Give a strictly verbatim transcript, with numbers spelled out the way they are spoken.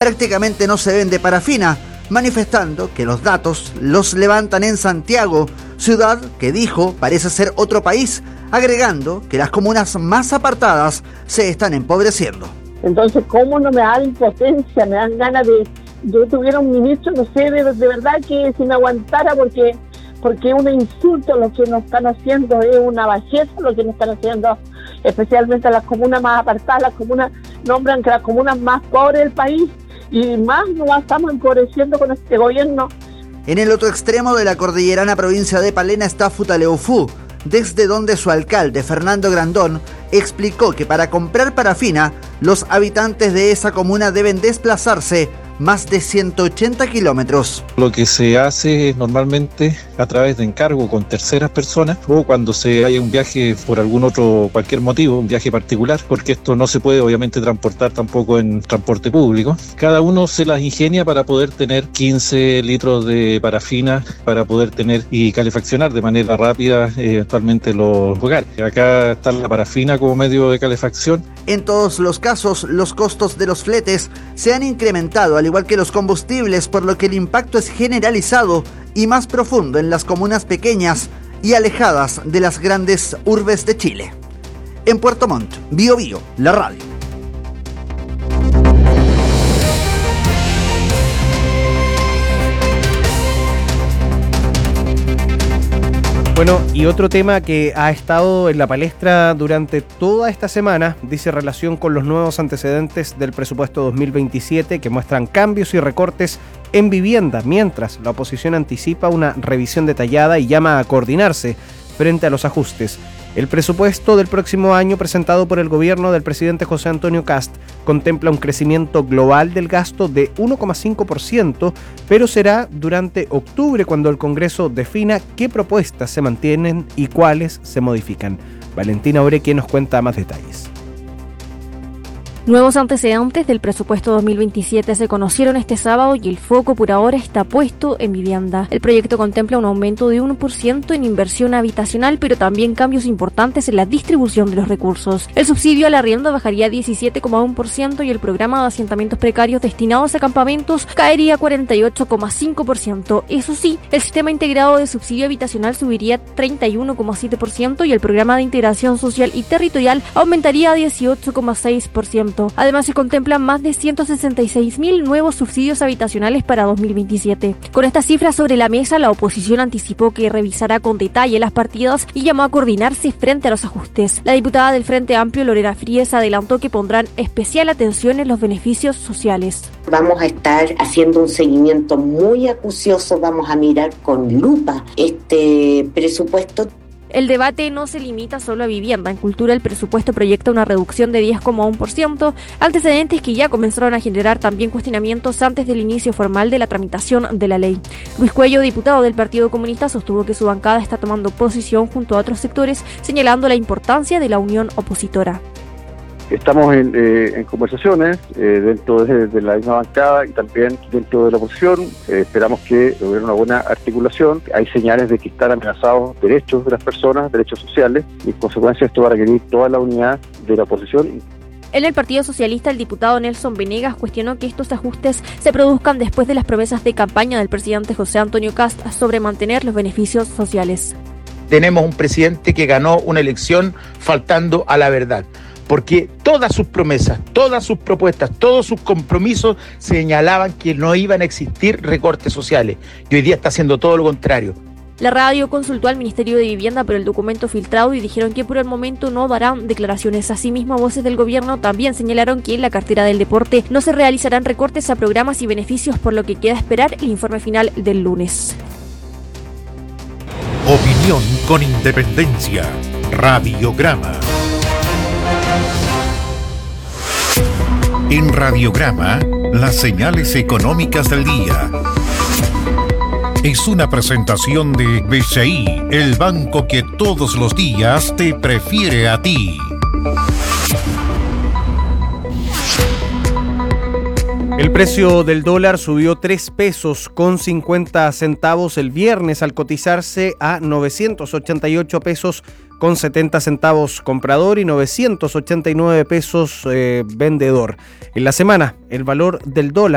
prácticamente no se vende parafina, manifestando que los datos los levantan en Santiago, ciudad que dijo parece ser otro país, agregando que las comunas más apartadas se están empobreciendo. Entonces, ¿cómo no me da impotencia? Me dan ganas de... Yo tuviera un ministro, no sé, de, de verdad que si me aguantara, porque porque es un insulto lo que nos están haciendo, es una bajeza lo que nos están haciendo, especialmente a las comunas más apartadas. Las comunas nombran que las comunas más pobres del país, y más nos estamos empobreciendo con este gobierno. En el otro extremo de la cordillerana provincia de Palena está Futaleufú, desde donde su alcalde, Fernando Grandón, explicó que para comprar parafina, los habitantes de esa comuna deben desplazarse más de ciento ochenta kilómetros. Lo que se hace normalmente a través de encargo con terceras personas, o cuando se haya un viaje por algún otro, cualquier motivo, un viaje particular, porque esto no se puede obviamente transportar tampoco en transporte público. Cada uno se las ingenia para poder tener quince litros de parafina, para poder tener y calefaccionar de manera rápida eh, eventualmente los hogares. Acá está la parafina como medio de calefacción. En todos los casos, los costos de los fletes se han incrementado, al igual que los combustibles, por lo que el impacto es generalizado y más profundo en las comunas pequeñas y alejadas de las grandes urbes de Chile. En Puerto Montt, Bio Bio, la radio. Bueno, y otro tema que ha estado en la palestra durante toda esta semana dice relación con los nuevos antecedentes del presupuesto dos mil veintisiete que muestran cambios y recortes en vivienda, mientras la oposición anticipa una revisión detallada y llama a coordinarse frente a los ajustes. El presupuesto del próximo año presentado por el gobierno del presidente José Antonio Kast contempla un crecimiento global del gasto de uno coma cinco por ciento, pero será durante octubre cuando el Congreso defina qué propuestas se mantienen y cuáles se modifican. Valentina Oreque nos cuenta más detalles. Nuevos antecedentes del presupuesto dos mil veintisiete se conocieron este sábado y el foco por ahora está puesto en vivienda. El proyecto contempla un aumento de uno por ciento en inversión habitacional, pero también cambios importantes en la distribución de los recursos. El subsidio al arriendo bajaría diecisiete coma uno por ciento y el programa de asentamientos precarios destinados a campamentos caería cuarenta y ocho coma cinco por ciento. Eso sí, el sistema integrado de subsidio habitacional subiría treinta y uno coma siete por ciento y el programa de integración social y territorial aumentaría dieciocho coma seis por ciento. Además, se contemplan más de ciento sesenta y seis mil nuevos subsidios habitacionales para dos mil veintisiete. Con estas cifras sobre la mesa, la oposición anticipó que revisará con detalle las partidas y llamó a coordinarse frente a los ajustes. La diputada del Frente Amplio, Lorena Fríes, adelantó que pondrán especial atención en los beneficios sociales. Vamos a estar haciendo un seguimiento muy acucioso, vamos a mirar con lupa este presupuesto. El debate no se limita solo a vivienda. En cultura, el presupuesto proyecta una reducción de diez coma uno por ciento, antecedentes que ya comenzaron a generar también cuestionamientos antes del inicio formal de la tramitación de la ley. Luis Cuello, diputado del Partido Comunista, sostuvo que su bancada está tomando posición junto a otros sectores, señalando la importancia de la unión opositora. Estamos en, eh, en conversaciones eh, dentro de, de la misma bancada y también dentro de la oposición. Eh, esperamos que hubiera una buena articulación. Hay señales de que están amenazados derechos de las personas, derechos sociales, y en consecuencia esto va a requerir toda la unidad de la oposición. En el Partido Socialista, el diputado Nelson Venegas cuestionó que estos ajustes se produzcan después de las promesas de campaña del presidente José Antonio Kast sobre mantener los beneficios sociales. Tenemos un presidente que ganó una elección faltando a la verdad, porque todas sus promesas, todas sus propuestas, todos sus compromisos señalaban que no iban a existir recortes sociales, y hoy día está haciendo todo lo contrario. La radio consultó al Ministerio de Vivienda por el documento filtrado y dijeron que por el momento no darán declaraciones. Asimismo, voces del gobierno también señalaron que en la cartera del deporte no se realizarán recortes a programas y beneficios, por lo que queda esperar el informe final del lunes. Opinión con independencia. Radiograma. En Radiograma, las señales económicas del día. Es una presentación de B C I, el banco que todos los días te prefiere a ti. El precio del dólar subió tres pesos con cincuenta centavos el viernes al cotizarse a novecientos ochenta y ocho pesos con setenta centavos comprador y novecientos ochenta y nueve pesos eh, vendedor. En la semana, el valor del dólar